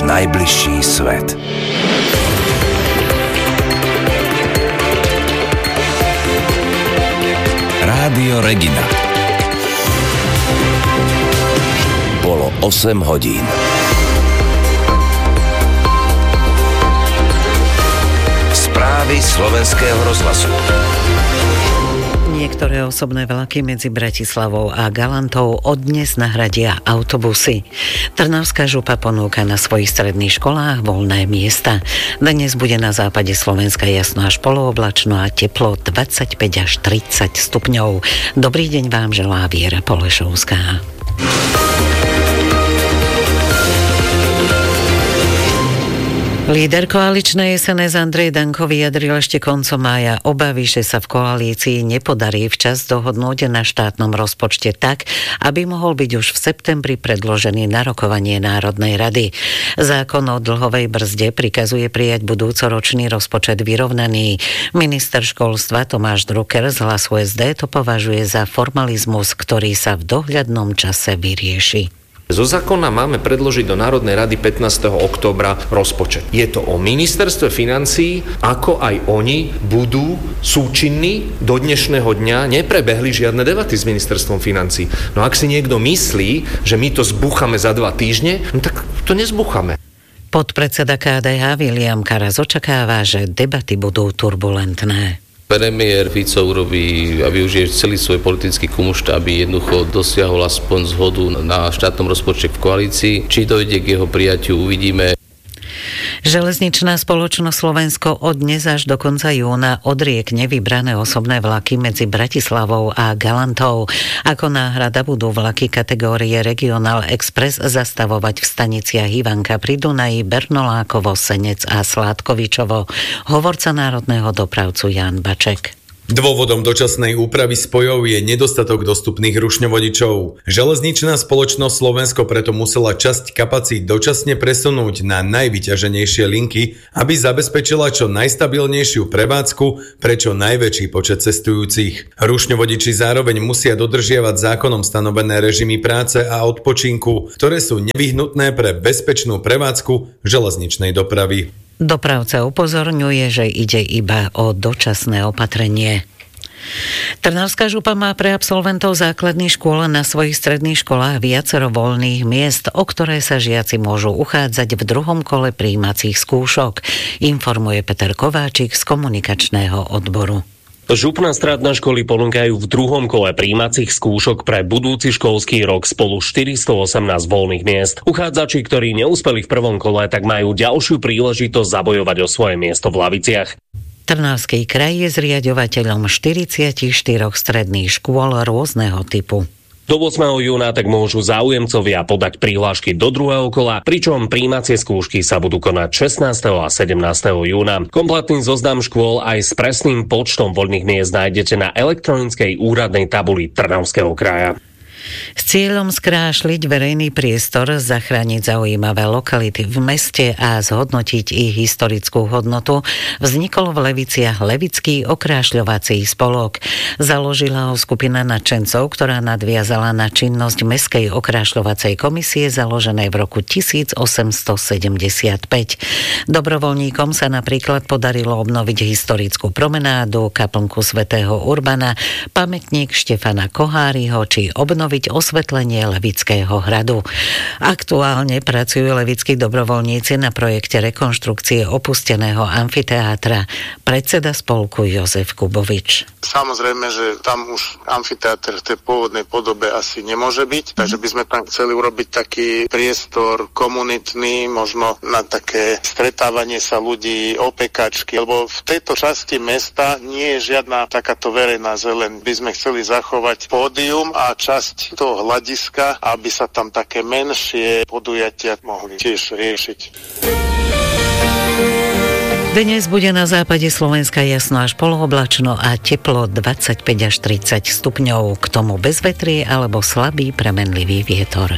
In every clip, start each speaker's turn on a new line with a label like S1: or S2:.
S1: náš najbližší svet. Rádio Regina. Bolo 8 hodín. Správy Slovenského rozhlasu.
S2: Niektoré osobné vlaky medzi Bratislavou a Galantou od dnes nahradia autobusy. Trnavská župa ponúka na svojich stredných školách voľné miesta. Dnes bude na západe Slovenska jasno až polooblačno a teplo 25 až 30 stupňov. Dobrý deň vám želá Viera Polešovská. Líder koaličnej SNS Andrej Danko vyjadril ešte koncom mája obavy, že sa v koalícii nepodarí včas dohodnúť na štátnom rozpočte tak, aby mohol byť už v septembri predložený na rokovanie Národnej rady. Zákon o dlhovej brzde prikazuje prijať budúcoročný rozpočet vyrovnaný. Minister školstva Tomáš Drucker z Hlasu SD to považuje za formalizmus, ktorý sa v dohľadnom čase vyrieši.
S3: Zo zákona máme predložiť do Národnej rady 15. októbra rozpočet. Je to o ministerstve financií, ako aj oni budú súčinní do dnešného dňa. Neprebehli žiadne debaty s ministerstvom financií. No ak si niekto myslí, že my to zbúchame za 2 týždne, no tak to nezbúchame.
S2: Podpredseda KDH Viliam Karas očakáva, že debaty budú turbulentné.
S4: Premiér Fico urobí a využije celý svoj politický kumušt, aby jednoducho dosiahol aspoň zhodu na štátnom rozpočte v koalícii. Či dojde k jeho prijatiu, uvidíme.
S2: Železničná spoločnosť Slovensko od dnes až do konca júna odriekne vybrané osobné vlaky medzi Bratislavou a Galantou. Ako náhrada budú vlaky kategórie Regional Express zastavovať v staniciach Ivanka pri Dunaji, Bernolákovo, Senec a Sládkovičovo. Hovorca národného dopravcu Ján Baček.
S5: Dôvodom dočasnej úpravy spojov je nedostatok dostupných rušňovodičov. Železničná spoločnosť Slovensko preto musela časť kapacít dočasne presunúť na najvyťaženejšie linky, aby zabezpečila čo najstabilnejšiu prevádzku pre čo najväčší počet cestujúcich. Rušňovodiči zároveň musia dodržiavať zákonom stanovené režimy práce a odpočinku, ktoré sú nevyhnutné pre bezpečnú prevádzku železničnej dopravy.
S2: Dopravca upozorňuje, že ide iba o dočasné opatrenie. Trnavská župa má pre absolventov základných škôl na svojich stredných školách viacero voľných miest, o ktoré sa žiaci môžu uchádzať v druhom kole prijímacích skúšok, informuje Peter Kováčik z komunikačného odboru.
S6: Župné stredné školy ponúkajú v druhom kole prijímacích skúšok pre budúci školský rok spolu 418 voľných miest. Uchádzači, ktorí neúspeli v prvom kole, tak majú ďalšiu príležitosť zabojovať o svoje miesto v laviciach.
S2: Trnavský kraj je zriaďovateľom 44 stredných škôl rôzneho typu.
S6: Do 8. júna tak môžu záujemcovia podať prihlášky do druhého kola, pričom prijímacie skúšky sa budú konať 16. a 17. júna. Kompletný zoznam škôl aj s presným počtom voľných miest nájdete na elektronickej úradnej tabuli Trnavského kraja.
S2: S cieľom skrášliť verejný priestor, zachrániť zaujímavé lokality v meste a zhodnotiť ich historickú hodnotu, vznikol v Leviciach Levický okrášľovací spolok. Založila ho skupina nadšencov, ktorá nadviazala na činnosť Mestskej okrášľovacej komisie založenej v roku 1875. Dobrovoľníkom sa napríklad podarilo obnoviť historickú promenádu, kaplnku svätého Urbana, pamätník Štefana Koháriho či obnoviť osvetlenie Levického hradu. Aktuálne pracujú levickí dobrovoľníci na projekte rekonštrukcie opusteného amfiteátra. Predseda spolku Jozef Kubovič.
S7: Samozrejme, že tam už amfiteáter v tej pôvodnej podobe asi nemôže byť, takže by sme tam chceli urobiť taký priestor komunitný, možno na také stretávanie sa ľudí, opekačky, lebo v tejto časti mesta nie je žiadna takáto verejná zeleň. By sme chceli zachovať pódium a časť toho hľadiska, aby sa tam také menšie podujatia mohli tiež riešiť.
S2: Dnes bude na západe Slovenska jasno až polooblačno a teplo 25 až 30 stupňov. K tomu bezvetrie alebo slabý premenlivý vietor.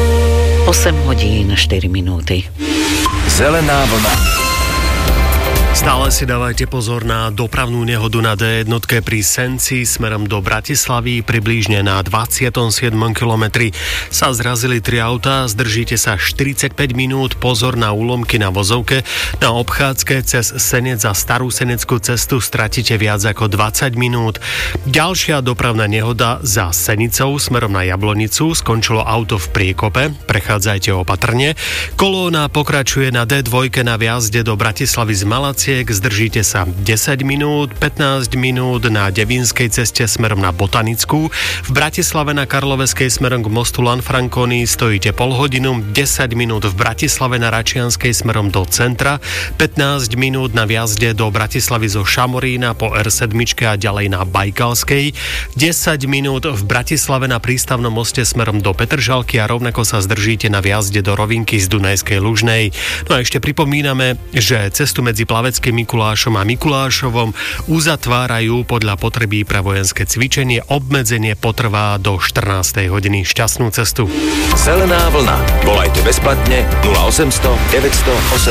S2: 8 hodín 4 minúty.
S1: Zelená vlna.
S8: Stále si dávajte pozor na dopravnú nehodu na D1 pri Senci smerom do Bratislavy. Približne na 27. kilometri sa zrazili 3 autá. Zdržíte sa 45 minút. Pozor na úlomky na vozovke. Na obchádzke cez Senec a Starú Seneckú cestu stratíte viac ako 20 minút. Ďalšia dopravná nehoda za Senicou smerom na Jablonicu. Skončilo auto v priekope. Prechádzajte opatrne. Kolóna pokračuje na D2 na viazde do Bratislavy z Malaciek. Zdržíte sa 10 minút, 15 minút na Devínskej ceste smerom na Botanickú. V Bratislave na Karloveskej smerom k mostu Lanfranconi stojíte pol hodinu, 10 minút v Bratislave na Račianskej smerom do centra, 15 minút na viazde do Bratislavy zo Šamorína po R7 a ďalej na Bajkalskej, 10 minút v Bratislave na prístavnom moste smerom do Petržalky a rovnako sa zdržíte na viazde do Rovinky z Dunajskej Lužnej. No a ešte pripomíname, že cestu medzi Plaveckým Mikulášom a Mikulášovom uzatvárajú podľa potreby pre vojenské cvičenie. Obmedzenie potrvá do 14. hodiny. Šťastnú cestu.
S1: Zelená vlna. Volajte bezplatne 0800 900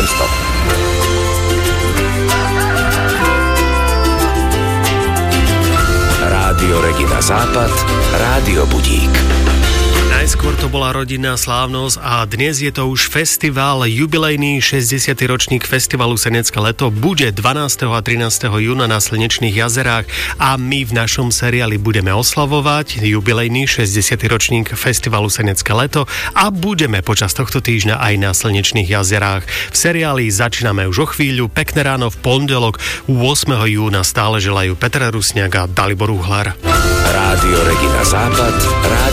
S1: 800. Rádio Regina Západ, Rádio Budík.
S8: Najskôr to bola rodinná slávnosť a dnes je to už festival, jubilejný 60. ročník festivalu Senecké leto. Bude 12. a 13. júna na Slnečných jazerách a my v našom seriáli budeme oslavovať jubilejný 60. ročník festivalu Senecké leto a budeme počas tohto týždňa aj na Slnečných jazerách. V seriáli začíname už o chvíľu. Pekné ráno v pondelok 8. júna stále želajú Peter Rusňák a Dalibor Uhlar.
S1: Rádio Regina Západ, Rádio